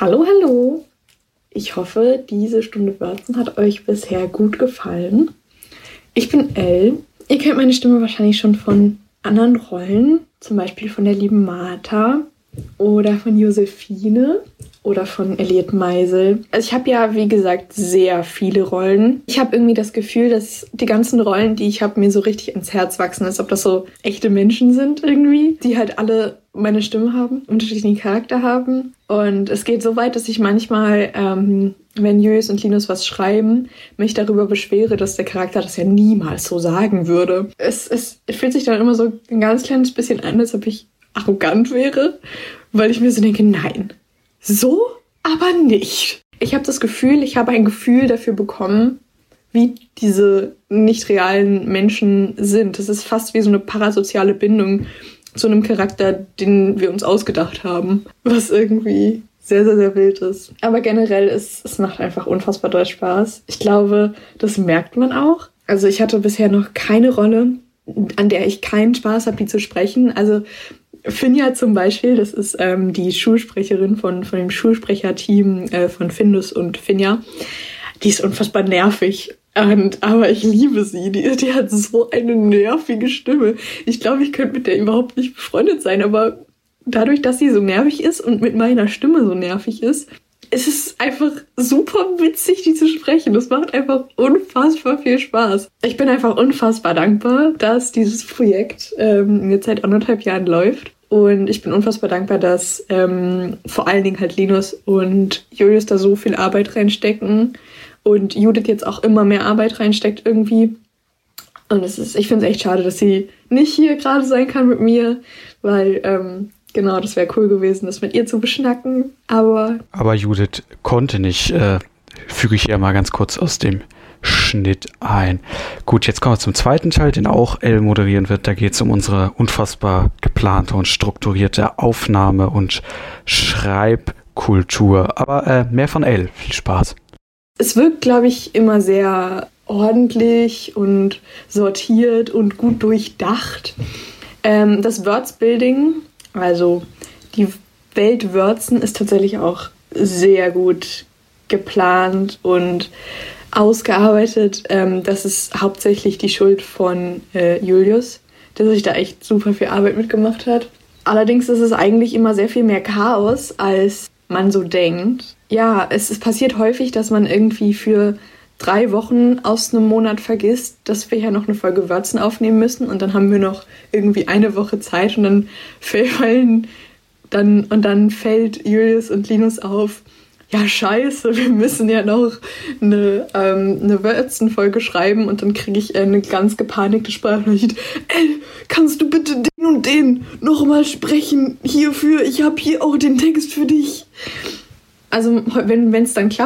Hallo, hallo. Ich hoffe, diese Stunde Wörzen hat euch bisher gut gefallen. Ich bin Elle. Ihr kennt meine Stimme wahrscheinlich schon von anderen Rollen, zum Beispiel von der lieben Martha oder von Josephine oder von Elliot Meisel. Also ich habe ja, wie gesagt, sehr viele Rollen. Ich habe irgendwie das Gefühl, dass die ganzen Rollen, die ich habe, mir so richtig ans Herz wachsen, als ob das so echte Menschen sind irgendwie, die halt alle meine Stimme haben, unterschiedlichen Charakter haben. Und es geht so weit, dass ich manchmal, wenn Julius und Linus was schreiben, mich darüber beschwere, dass der Charakter das ja niemals so sagen würde. Es fühlt sich dann immer so ein ganz kleines bisschen an, als ob ich arrogant wäre, weil ich mir so denke, nein, so aber nicht. Ich habe das Gefühl, ich habe ein Gefühl dafür bekommen, wie diese nicht realen Menschen sind. Das ist fast wie so eine parasoziale Bindung zu einem Charakter, den wir uns ausgedacht haben, was irgendwie sehr, sehr, sehr wild ist. Aber generell, es macht einfach unfassbar doll Spaß. Ich glaube, das merkt man auch. Also ich hatte bisher noch keine Rolle, an der ich keinen Spaß habe, die zu sprechen. Also Finja zum Beispiel, das ist die Schulsprecherin von dem Schulsprecherteam von Findus und Finja. Die ist unfassbar nervig. Aber ich liebe sie. Die hat so eine nervige Stimme. Ich glaube, ich könnte mit der überhaupt nicht befreundet sein. Aber dadurch, dass sie so nervig ist und mit meiner Stimme so nervig ist, es ist einfach super witzig, die zu sprechen. Das macht einfach unfassbar viel Spaß. Ich bin einfach unfassbar dankbar, dass dieses Projekt jetzt seit 1,5 Jahren läuft. Und ich bin unfassbar dankbar, dass vor allen Dingen halt Linus und Julius da so viel Arbeit reinstecken. Und Judith jetzt auch immer mehr Arbeit reinsteckt irgendwie. Und ich finde es echt schade, dass sie nicht hier gerade sein kann mit mir, weil genau, das wäre cool gewesen, das mit ihr zu beschnacken. Aber Judith konnte nicht, füge ich ja mal ganz kurz aus dem Schnitt ein. Gut, jetzt kommen wir zum zweiten Teil, den auch Elle moderieren wird. Da geht es um unsere unfassbar geplante und strukturierte Aufnahme- und Schreibkultur. Aber mehr von Elle. Viel Spaß. Es wirkt, glaube ich, immer sehr ordentlich und sortiert und gut durchdacht. Das Wordsbuilding, also die Welt Wörzen, ist tatsächlich auch sehr gut geplant und ausgearbeitet. Das ist hauptsächlich die Schuld von Julius, der sich da echt super viel Arbeit mitgemacht hat. Allerdings ist es eigentlich immer sehr viel mehr Chaos, als man so denkt. Ja, es passiert häufig, dass man irgendwie für 3 Wochen aus einem Monat vergisst, dass wir ja noch eine Folge Wörzen aufnehmen müssen und dann haben wir noch irgendwie eine Woche Zeit und dann fällt Julius und Linus auf, ja scheiße, wir müssen ja noch eine Wörzen-Folge schreiben und dann kriege ich eine ganz gepanikte Sprachnachricht. Kannst du bitte den und den nochmal sprechen hierfür? Ich habe hier auch den Text für dich. Also wenn es dann klappt,